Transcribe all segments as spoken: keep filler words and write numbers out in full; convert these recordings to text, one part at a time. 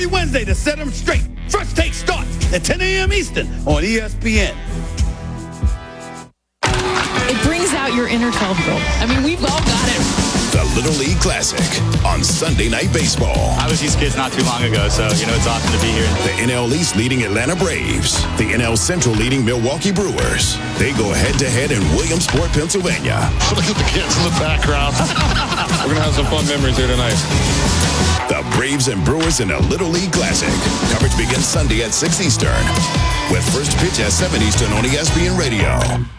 Wednesday to set them straight. First Take starts at ten a.m. Eastern on E S P N. It brings out your inner twelve year old. I mean, we've all got it. The Little League Classic on Sunday Night Baseball. I was these kids not too long ago, so, you know, it's awesome to be here. The N L East leading Atlanta Braves. The N L Central leading Milwaukee Brewers. They go head-to-head in Williamsport, Pennsylvania. Look at the kids in the background. We're going to have some fun memories here tonight. The Braves and Brewers in a Little League Classic. Coverage begins Sunday at six Eastern. With first pitch at seven Eastern on E S P N Radio.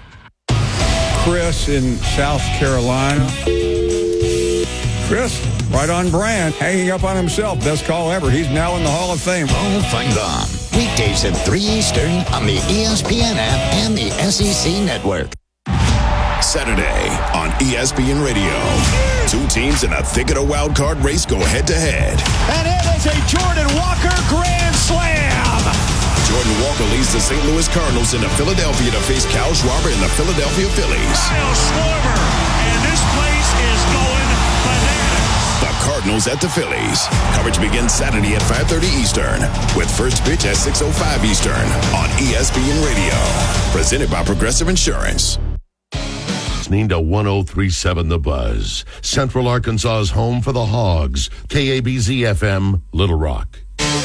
Chris in South Carolina. Chris, right on brand, hanging up on himself. Best call ever. He's now in the Hall of Fame. Hall of Fame on. Weekdays at three Eastern on the E S P N app and the S E C Network. Saturday on E S P N Radio. Two teams in a thick of a wild card race go head-to-head. And it is a Jordan Walker grand slam. Jordan Walker leads the Saint Louis Cardinals into Philadelphia to face Kyle Schwarber and the Philadelphia Phillies. Kyle Schwarber, and this place is going bananas. The Cardinals at the Phillies. Coverage begins Saturday at five thirty Eastern with first pitch at six oh five Eastern on E S P N Radio. Presented by Progressive Insurance. Listening to one oh three point seven The Buzz, Central Arkansas's home for the Hogs, K A B Z F M, Little Rock.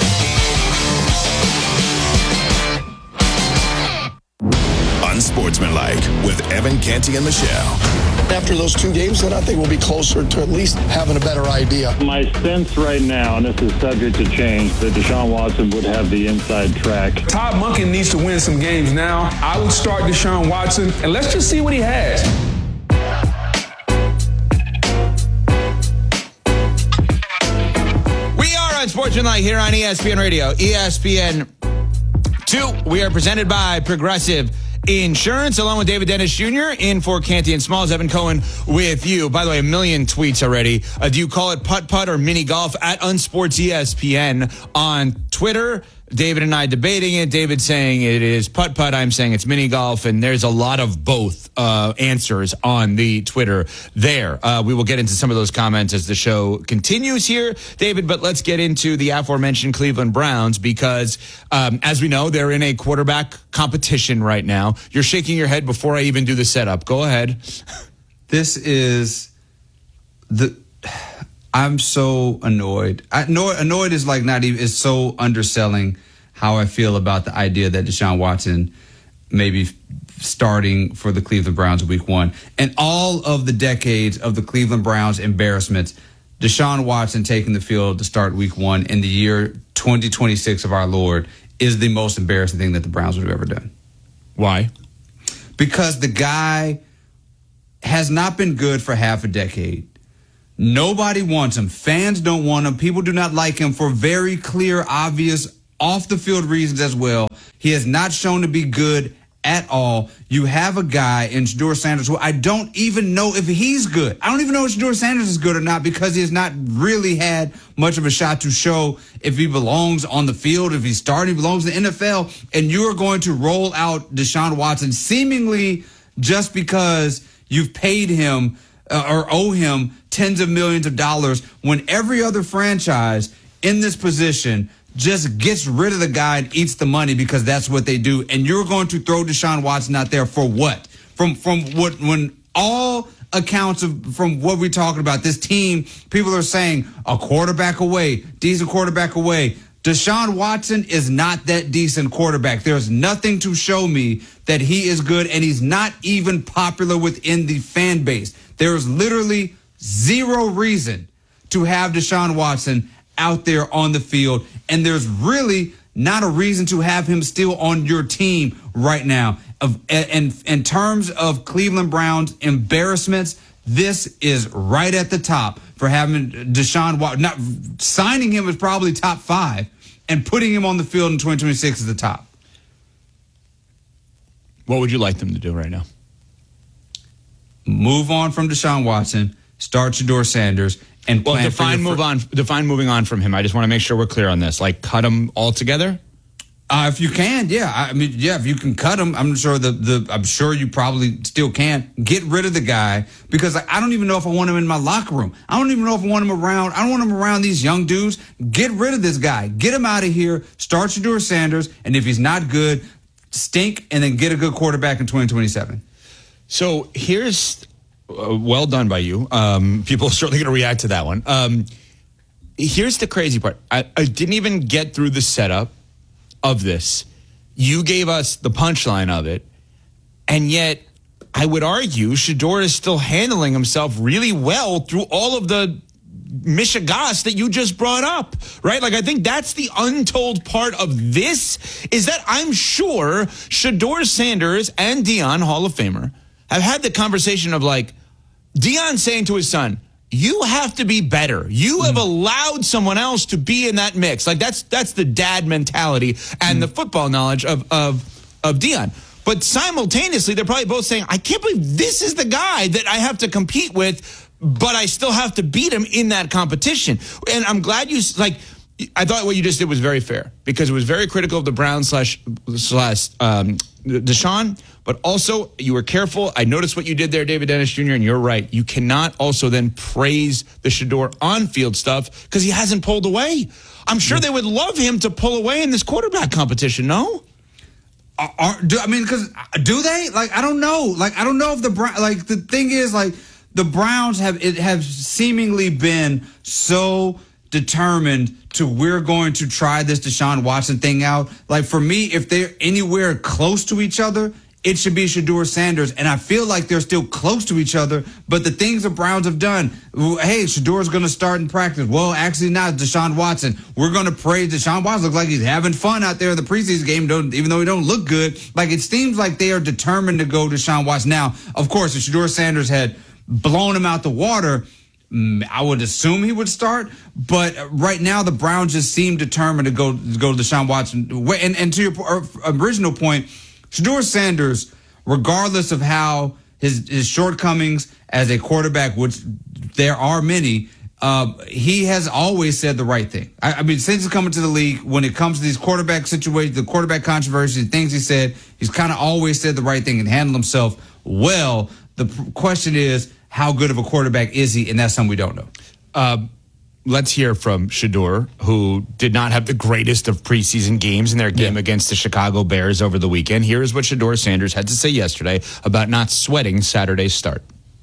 Unsportsmanlike with Evan Canty and Michelle. After those two games, then I think we'll be closer to at least having a better idea. My sense right now, and this is subject to change, that Deshaun Watson would have the inside track. Todd Monken needs to win some games now. I would start Deshaun Watson, and let's just see what he has. We are Unsportsmanlike here on E S P N Radio. E S P N two, we are presented by Progressive Insurance, along with David Dennis Junior in for Canty and Smalls. Evan Cohen with you. By the way, a million tweets already. Uh, do you call it putt-putt or mini golf? At Unsports E S P N on Twitter. David and I debating it. David saying it is putt-putt. I'm saying it's mini golf. And there's a lot of both uh, answers on the Twitter there. Uh, we will get into some of those comments as the show continues here, David. But let's get into the aforementioned Cleveland Browns because, um, as we know, they're in a quarterback competition right now. You're shaking your head before I even do the setup. Go ahead. This is the... I'm so annoyed. I, annoyed. Annoyed is like not even, is so underselling how I feel about the idea that Deshaun Watson may be starting for the Cleveland Browns week one. And all of the decades of the Cleveland Browns embarrassments, Deshaun Watson taking the field to start week one in the year twenty twenty-six of our Lord is the most embarrassing thing that the Browns would have ever done. Why? Because the guy has not been good for half a decade. Nobody wants him. Fans don't want him. People do not like him for very clear, obvious, off-the-field reasons as well. He has not shown to be good at all. You have a guy in Shedeur Sanders who I don't even know if he's good. I don't even know if Shedeur Sanders is good or not because he has not really had much of a shot to show if he belongs on the field, if he's starting, he belongs in the N F L. And you are going to roll out Deshaun Watson seemingly just because you've paid him uh, or owe him tens of millions of dollars when every other franchise in this position just gets rid of the guy and eats the money because that's what they do. And you're going to throw Deshaun Watson out there for what? From from what when all accounts of from what we're talking about, this team, people are saying a quarterback away, decent quarterback away. Deshaun Watson is not that decent quarterback. There's nothing to show me that he is good, and he's not even popular within the fan base. There's literally zero reason to have Deshaun Watson out there on the field, and there's really not a reason to have him still on your team right now. Of and in terms of Cleveland Browns embarrassments, this is right at the top for having Deshaun Watson. Not signing him is probably top five, and putting him on the field in twenty twenty-six is the top. What would you like them to do right now? Move on from Deshaun Watson, start Shedeur Sanders, and well, plan define for your move fr- on. Define moving on from him. I just want to make sure we're clear on this. Like, cut him altogether. Uh, if you can, yeah. I mean, yeah. If you can cut him, I'm sure the the I'm sure you probably still can get rid of the guy because like, I don't even know if I want him in my locker room. I don't even know if I want him around. I don't want him around these young dudes. Get rid of this guy. Get him out of here. Start Shedeur Sanders, and if he's not good, stink, and then get a good quarterback in twenty twenty-seven. So here's uh, well done by you. Um, people are certainly going to react to that one. Um, here's the crazy part. I, I didn't even get through the setup of this. You gave us the punchline of it, and yet I would argue Shedeur is still handling himself really well through all of the mishigas that you just brought up, right? Like, I think that's the untold part of this, is that I'm sure Shedeur Sanders and Deion, Hall of Famer, have had the conversation of like, Deion saying to his son, you have to be better. You have mm. allowed someone else to be in that mix. Like that's that's the dad mentality and mm. the football knowledge of of of Deion. But simultaneously, they're probably both saying, I can't believe this is the guy that I have to compete with, but I still have to beat him in that competition. And I'm glad you like. I thought what you just did was very fair because it was very critical of the Browns slash slash um, Deshaun, but also you were careful. I noticed what you did there, David Dennis Junior, and you're right. You cannot also then praise the Shedeur on-field stuff because he hasn't pulled away. I'm sure they would love him to pull away in this quarterback competition, no? Are, are, do, I mean, because do they? Like, I don't know. Like, I don't know if the Browns, like, the thing is, like, the Browns have, it have seemingly been so determined to we're going to try this Deshaun Watson thing out. Like, for me, if they're anywhere close to each other, it should be Shedeur Sanders. And I feel like they're still close to each other. But the things the Browns have done, hey, Shadeur's going to start in practice. Well, actually not Deshaun Watson. We're going to praise Deshaun Watson. Looks like he's having fun out there in the preseason game, don't, even though he don't look good. Like, it seems like they are determined to go Deshaun Watson. Now, of course, if Shedeur Sanders had blown him out the water, I would assume he would start, but right now the Browns just seem determined to go to go to Deshaun Watson. And, and to your original point, Shedeur Sanders, regardless of how his his shortcomings as a quarterback, which there are many, uh, he has always said the right thing. I, I mean, since he's coming to the league, when it comes to these quarterback situations, the quarterback controversy, the things he said, he's kind of always said the right thing and handled himself well. The p- question is, how good of a quarterback is he? And that's something we don't know. Uh, let's hear from Shedeur, who did not have the greatest of preseason games in their game yeah. against the Chicago Bears over the weekend. Here is what Shedeur Sanders had to say yesterday about not sweating Saturday's start.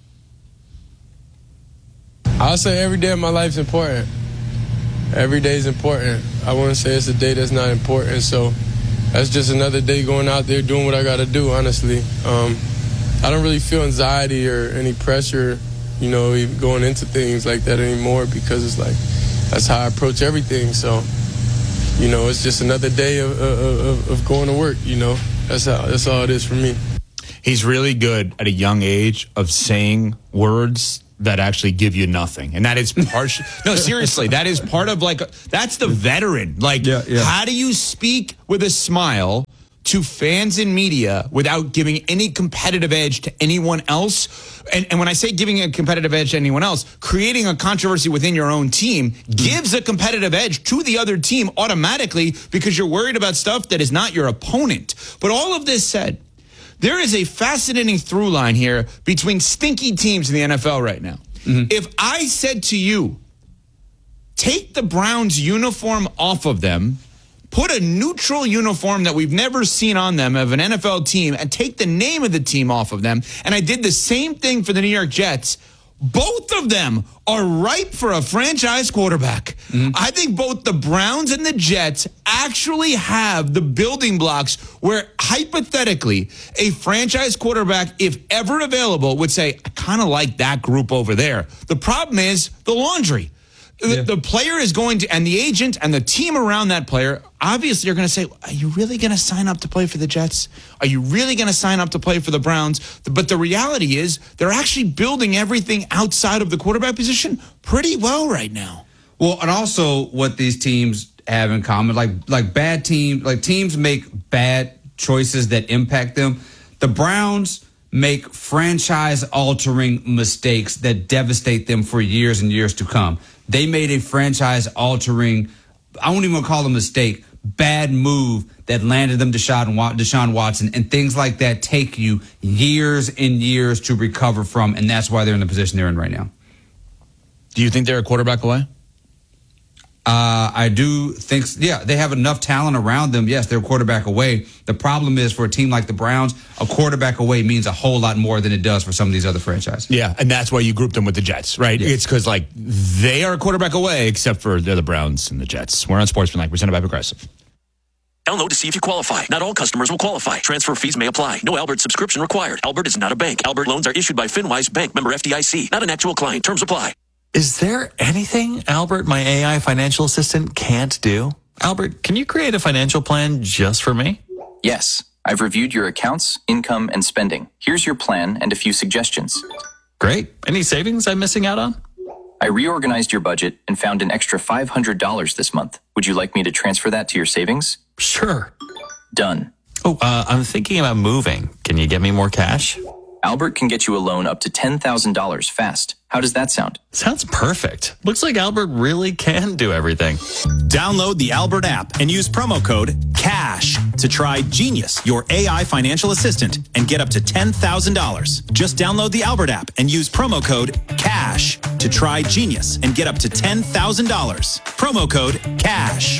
I'll say every day of my life is important. Every day is important. I wouldn't say it's a day that's not important. So that's just another day going out there doing what I got to do, honestly. Um, I don't really feel anxiety or any pressure, you know, even going into things like that anymore because it's like that's how I approach everything. So, you know, it's just another day of, of, of going to work, you know. That's how that's all it is for me. He's really good at a young age of saying words that actually give you nothing. And that is partial. No, seriously, that is part of like, that's the veteran. Like, yeah, yeah. How do you speak with a smile to fans and media without giving any competitive edge to anyone else? And, and when I say giving a competitive edge to anyone else, creating a controversy within your own team gives a competitive edge to the other team automatically because you're worried about stuff that is not your opponent. But all of this said, there is a fascinating through line here between stinky teams in the N F L right now. Mm-hmm. If I said to you, take the Browns uniform off of them, put a neutral uniform that we've never seen on them of an N F L team and take the name of the team off of them, and I did the same thing for the New York Jets, both of them are ripe for a franchise quarterback. Mm-hmm. I think both the Browns and the Jets actually have the building blocks where hypothetically a franchise quarterback, if ever available, would say, I kind of like that group over there. The problem is the laundry. The, yeah. the player is going to, and the agent and the team around that player, obviously are going to say, are you really going to sign up to play for the Jets? Are you really going to sign up to play for the Browns? But the reality is they're actually building everything outside of the quarterback position pretty well right now. Well, and also what these teams have in common, like like bad teams, like teams make bad choices that impact them. The Browns make franchise-altering mistakes that devastate them for years and years to come. They made a franchise-altering, I won't even call it a mistake, bad move that landed them Deshaun, Deshaun Watson, and things like that take you years and years to recover from, and that's why they're in the position they're in right now. Do you think they're a quarterback away? Uh, I do think, yeah, they have enough talent around them. Yes, they're a quarterback away. The problem is for a team like the Browns, a quarterback away means a whole lot more than it does for some of these other franchises. Yeah, and that's why you group them with the Jets, right? Yeah. It's because, like, they are a quarterback away, except for they're the Browns and the Jets. We're on Sportsmanlike, presented by Progressive. Download to see if you qualify. Not all customers will qualify. Transfer fees may apply. No Albert subscription required. Albert is not a bank. Albert loans are issued by FinWise Bank, member F D I C. Not an actual client. Terms apply. Is there anything, Albert, my A I financial assistant can't do? Albert, can you create a financial plan just for me? Yes. I've reviewed your accounts, income, and spending. Here's your plan and a few suggestions. Great. Any savings I'm missing out on? I reorganized your budget and found an extra five hundred dollars this month. Would you like me to transfer that to your savings? Sure. Done. Oh, uh, I'm thinking about moving. Can you get me more cash? Albert can get you a loan up to ten thousand dollars fast. How does that sound? Sounds perfect. Looks like Albert really can do everything. Download the Albert app and use promo code CASH to try Genius, your A I financial assistant, and get up to ten thousand dollars. Just download the Albert app and use promo code CASH to try Genius and get up to ten thousand dollars. Promo code CASH.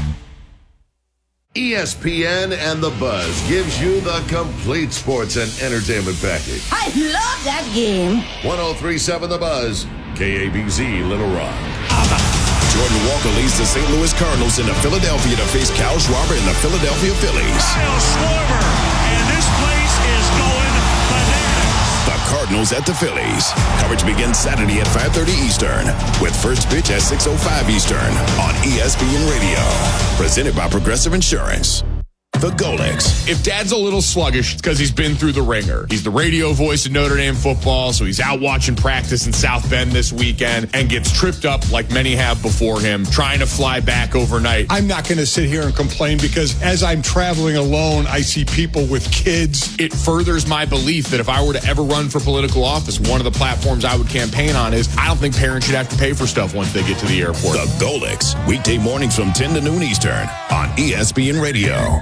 E S P N and The Buzz gives you the complete sports and entertainment package. I love that game. ten thirty-seven The Buzz, K A B Z Little Rock. Jordan Walker leads the Saint Louis Cardinals into Philadelphia to face Kyle Schwarber and the Philadelphia Phillies. Kyle Schwarber, and this place is going bananas. The Cardinals at the Phillies. Coverage begins Saturday at five thirty Eastern with first pitch at six oh five Eastern on E S P N Radio. Presented by Progressive Insurance. The Golics. If Dad's a little sluggish, it's because he's been through the ringer. He's the radio voice of Notre Dame football, so he's out watching practice in South Bend this weekend and gets tripped up like many have before him, trying to fly back overnight. I'm not going to sit here and complain because as I'm traveling alone, I see people with kids. It furthers my belief that if I were to ever run for political office, one of the platforms I would campaign on is I don't think parents should have to pay for stuff once they get to the airport. The Golics. Weekday mornings from ten to noon Eastern on E S P N Radio.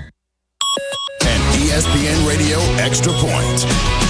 E S P N Radio Extra Point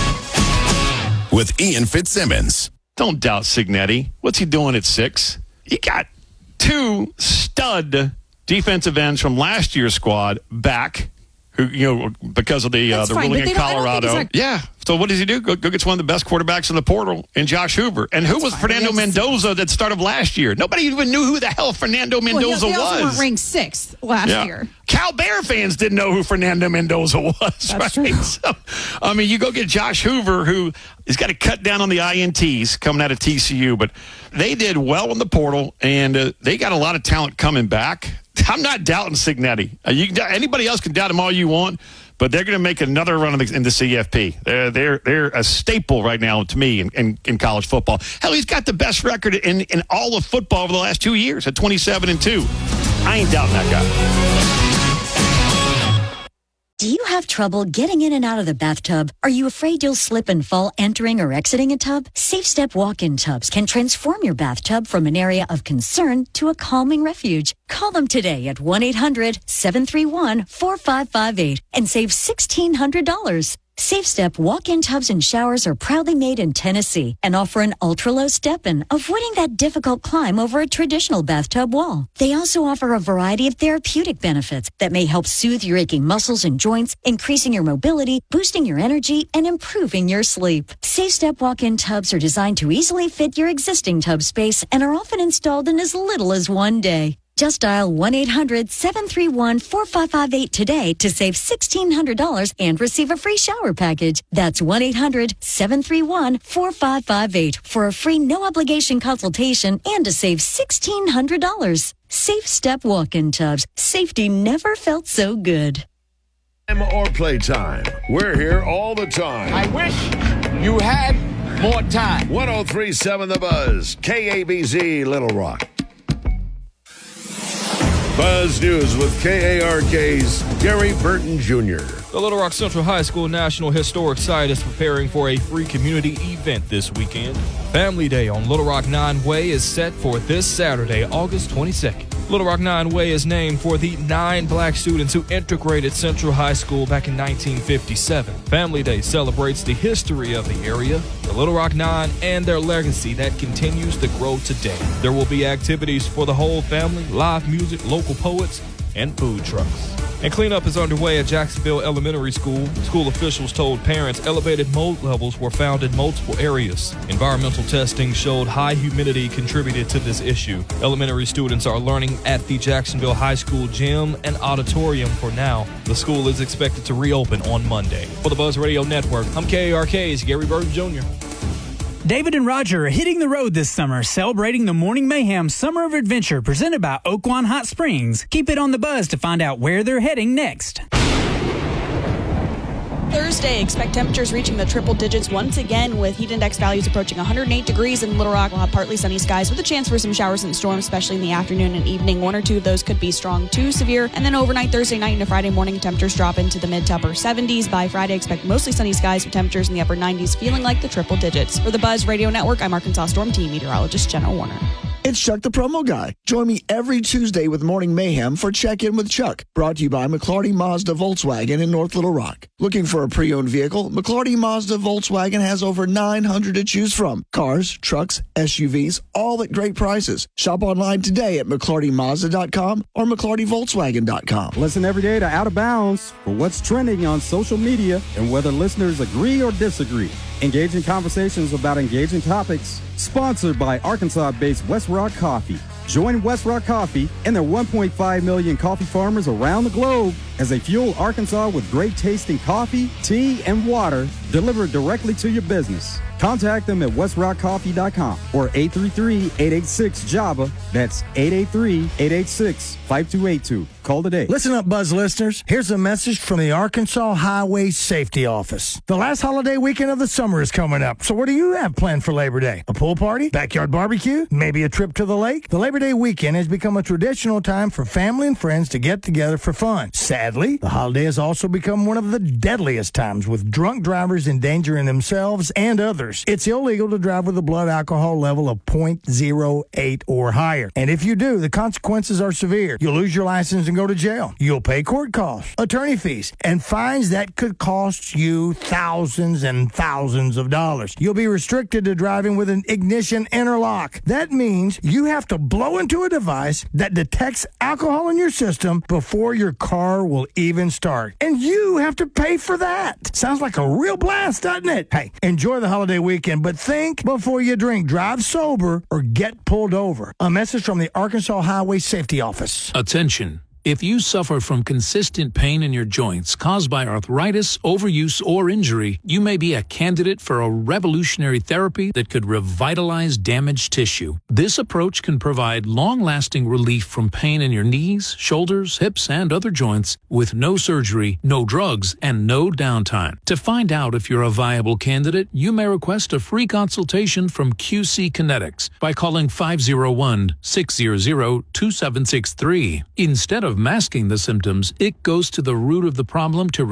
with Ian Fitzsimmons. Don't doubt Cignetti. What's he doing at six? He got two stud defensive ends from last year's squad back, who you know because of the uh, the ruling in Colorado. Like- yeah. So what does he do? Go, go gets one of the best quarterbacks in the portal in Josh Hoover. And who That's was fine. Fernando Mendoza that started last year? Nobody even knew who the hell Fernando Mendoza well, he, they also was. weren't ranked sixth last yeah. year. Cal Bear fans didn't know who Fernando Mendoza was. That's right? true. So, I mean, you go get Josh Hoover, who has got to cut down on the I N Ts coming out of T C U. But they did well in the portal, and uh, they got a lot of talent coming back. I'm not doubting Cignetti. Uh, you, anybody else can doubt him all you want. But they're going to make another run in the, in the C F P. They're, they're they're a staple right now to me in, in, in college football. Hell, he's got the best record in, in all of football over the last two years at twenty-seven and two. I ain't doubting that guy. Do you have trouble getting in and out of the bathtub? Are you afraid you'll slip and fall entering or exiting a tub? Safe Step walk-in tubs can transform your bathtub from an area of concern to a calming refuge. Call them today at one eight hundred seven three one four five five eight and save sixteen hundred dollars. Safe Step walk-in tubs and showers are proudly made in Tennessee and offer an ultra-low step-in, avoiding that difficult climb over a traditional bathtub wall. They also offer a variety of therapeutic benefits that may help soothe your aching muscles and joints, increasing your mobility, boosting your energy, and improving your sleep. Safe Step walk-in tubs are designed to easily fit your existing tub space and are often installed in as little as one day. Just dial one eight hundred seven three one four five five eight today to save sixteen hundred dollars and receive a free shower package. That's one eight hundred seven three one four five five eight for a free no-obligation consultation and to save sixteen hundred dollars. Safe Step walk-in tubs. Safety never felt so good. Or playtime. We're here all the time. I wish you had more time. ten thirty-seven The Buzz, K A B Z Little Rock. Buzz News with K A R K's Gary Burton Junior The Little Rock Central High School National Historic Site is preparing for a free community event this weekend. Family Day on Little Rock nine Way is set for this Saturday, August twenty-second. Little Rock Nine Way is named for the nine black students who integrated Central High School back in nineteen fifty-seven. Family Day celebrates the history of the area, the Little Rock Nine, and their legacy that continues to grow today. There will be activities for the whole family, live music, local poets, and food trucks. And cleanup is underway at Jacksonville Elementary School. School officials told parents elevated mold levels were found in multiple areas. Environmental testing showed high humidity contributed to this issue. Elementary students are learning at the Jacksonville High School gym and auditorium for now. The school is expected to reopen on Monday. For the Buzz Radio Network, I'm K A R K's Gary Burton Junior David and Roger are hitting the road this summer, celebrating the Morning Mayhem Summer of Adventure presented by Oaklawn Hot Springs. Keep it on the buzz to find out where they're heading next. Thursday, expect temperatures reaching the triple digits once again with heat index values approaching one hundred eight degrees in Little Rock. We'll have partly sunny skies with a chance for some showers and storms, especially in the afternoon and evening. One or two of those could be strong to severe. And then overnight, Thursday night into Friday morning, temperatures drop into the mid to upper seventies. By Friday, expect mostly sunny skies with temperatures in the upper nineties, feeling like the triple digits. For the Buzz Radio Network, I'm Arkansas Storm Team Meteorologist Jenna Warner. It's Chuck the Promo Guy. Join me every Tuesday with Morning Mayhem for Check-In with Chuck, brought to you by McClarty Mazda Volkswagen in North Little Rock. Looking for a pre-owned vehicle? McClarty Mazda Volkswagen has over nine hundred to choose from. Cars, trucks, S U Vs, all at great prices. Shop online today at McClarty Mazda dot com or McClarty Volkswagen dot com. Listen every day to Out of Bounds for what's trending on social media and whether listeners agree or disagree. Engaging conversations about engaging topics. Sponsored by Arkansas-based West Rock Coffee. Join West Rock Coffee and their one point five million coffee farmers around the globe as they fuel Arkansas with great tasting coffee, tea, and water delivered directly to your business. Contact them at west rock coffee dot com or eight three three, eight eight six, Java. That's eight eight three, eight eight six, five two eight two. Call today. Listen up, Buzz listeners. Here's a message from the Arkansas Highway Safety Office. The last holiday weekend of the summer is coming up. So what do you have planned for Labor Day? A pool party? Backyard barbecue? Maybe a trip to the lake? The Labor Day weekend has become a traditional time for family and friends to get together for fun. Sadly, the holiday has also become one of the deadliest times, with drunk drivers endangering themselves and others. It's illegal to drive with a blood alcohol level of point zero eight or higher. And if you do, the consequences are severe. You'll lose your license and go to jail. You'll pay court costs, attorney fees, and fines that could cost you thousands and thousands of dollars. You'll be restricted to driving with an ignition interlock. That means you have to blow into a device that detects alcohol in your system before your car will even start. And you have to pay for that. Sounds like a real blast, doesn't it? Hey, enjoy the holiday weekend, but think before you drink. Drive sober or get pulled over. A message from the Arkansas Highway Safety Office. Attention. If you suffer from consistent pain in your joints caused by arthritis, overuse, or injury, you may be a candidate for a revolutionary therapy that could revitalize damaged tissue. This approach can provide long-lasting relief from pain in your knees, shoulders, hips, and other joints with no surgery, no drugs, and no downtime. To find out if you're a viable candidate, you may request a free consultation from Q C Kinetics by calling five oh one, six hundred, two seven six three. Instead of masking the symptoms, it goes to the root of the problem to